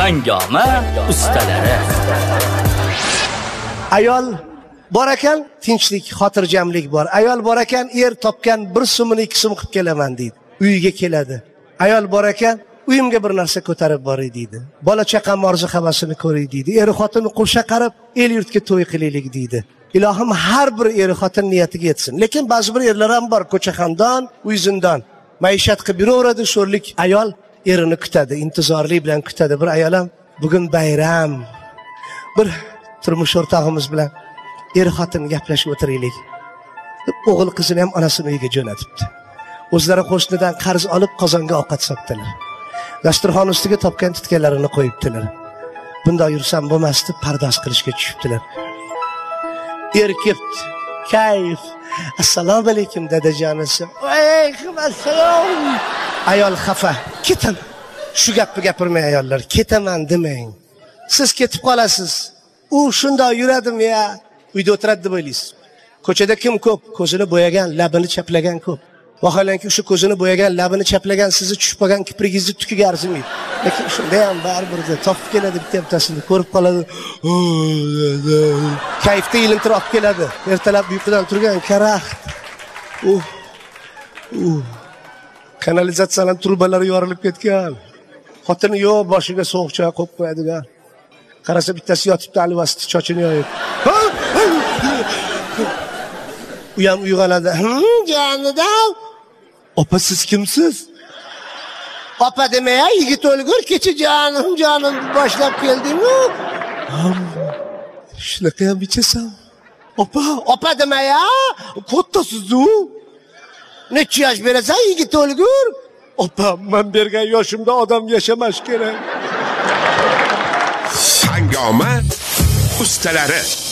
Hangoma ustalari. Ayol bor ekan, tinchlik, xotirjamlik bor. Ayol bor ekan, topgan 1 so'mini 2 so'm qilib kelaman deydi. Uyiga keladi. Ayol bor ekan, uyimga bir narsa ko'tarib boray deydi. Bola chaqam orzu havasini ko'ray deydi. Xotinni qo'sha qarab, el yurtga to'y qilaylik deydi. Ilohim har bir xotin niyatiga yetsin. Lekin ba'zi bir erlar ham bor, ko'cha xandon, uy zindon. Maishat qilib yuraveradi, sho'rlik ayol erini kutadi, intizorlik bilan kutadi. Bir ayol ham bugun bayram. Bir turmush o'rtog'imiz bilan xotin gaplashib o'tiraylik. O'g'il qizini ham onasining uyiga jo'natibdi. O'zlari qo'shnidan qarz olib qozonga ovqat sotdilar. Dasturxon ustiga topgan tutganlarini qo'yibdilar. Bunday yursam bo'lmasdi, pardoz qilishga tushibdilar. Kelibdi. Kayf. Assalomu alaykum dadajonisi. Alaykum assalom. Ayol xafa. Ketaman. Shu gapni gapirmay ayollar, ketaman demang. Siz ketib qolasiz. U shunday yuradimi ya? Uyda o'tiradi deb o'ylaysiz. Ko'chada kim ko'p? Ko'zini bo'yagan, labini chaplagan ko'p. Vaholanki o'sha ko'zini bo'yagan, labini chaplagan, sizni tushib qolgan kiprigingizni tukiga arzimaydi. Lekin shunda ham baribir topib keladi, bitta-bittasini ko'rib qoladi. Kayfda ilintirib keladi. Ertalab uyqudan turgan karaxt. Kanalizatsiyaning turbalari yorilib ketgan. Xotini yo'q, boshiga sovuq choy qo'yib qo'yadigan. Qarasa bittasi yotibdi, alvasti chochini yoyib. U ham uyg'onadi. Jonida. Opa, siz kimsiz? Opa demay, yigit o'lgur, kecha jonim boshlab kelding-ku. Shunaqa ham ichasan. Opa demay, kattasiz-ku. Necha yosh berasan, yigit o'lgur? Opa, men bergan yoshimda odam yashamash kerak. Hangoma ustalari.